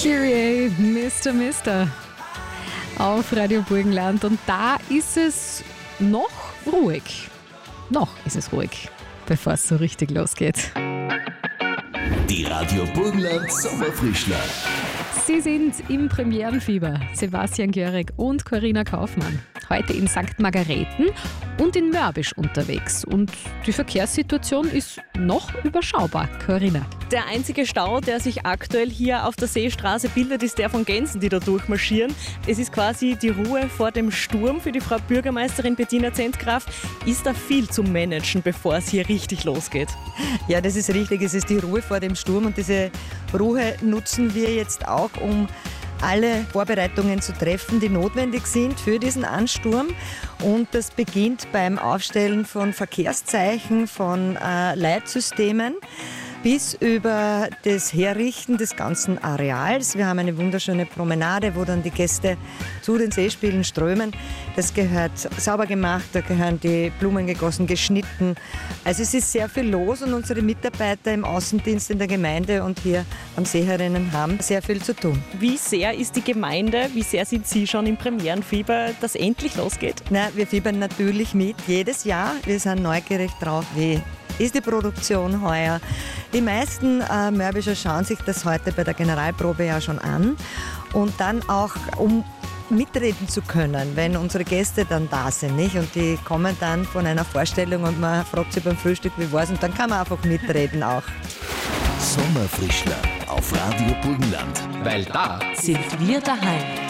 Kyrie, Mister auf Radio Burgenland. Und da ist es noch ruhig. Noch ist es ruhig, bevor es so richtig losgeht. Die Radio Burgenland Sommerfrischler. Sie sind im Premierenfieber, Sebastian Görig und Corinna Kaufmann. Heute in St. Margareten und in Mörbisch unterwegs. Und die Verkehrssituation ist noch überschaubar, Corinna. Der einzige Stau, der sich aktuell hier auf der Seestraße bildet, ist der von Gänsen, die da durchmarschieren. Es ist quasi die Ruhe vor dem Sturm. Für die Frau Bürgermeisterin Bettina Zentgraf ist da viel zu managen, bevor es hier richtig losgeht. Ja, das ist richtig. Es ist die Ruhe vor dem Sturm und diese Ruhe nutzen wir jetzt auch, um alle Vorbereitungen zu treffen, die notwendig sind für diesen Ansturm. Und das beginnt beim Aufstellen von Verkehrszeichen, von Leitsystemen bis über das Herrichten des ganzen Areals. Wir haben eine wunderschöne Promenade, wo dann die Gäste zu den Seespielen strömen. Das gehört sauber gemacht, da gehören die Blumen gegossen, geschnitten. Also es ist sehr viel los und unsere Mitarbeiter im Außendienst in der Gemeinde und hier am Seeherinnen haben sehr viel zu tun. Wie sehr ist die Gemeinde, wie sehr sind Sie schon im Premierenfieber, dass endlich losgeht? Na, wir fiebern natürlich mit, jedes Jahr. Wir sind neugierig drauf, wie ist die Produktion heuer. Die meisten Mörbischer schauen sich das heute bei der Generalprobe ja schon an und dann auch, um mitreden zu können, wenn unsere Gäste dann da sind, nicht? Und die kommen dann von einer Vorstellung und man fragt sie beim Frühstück, wie war's, und dann kann man einfach mitreden auch. Sommerfrischler auf Radio Burgenland. Weil da sind wir daheim.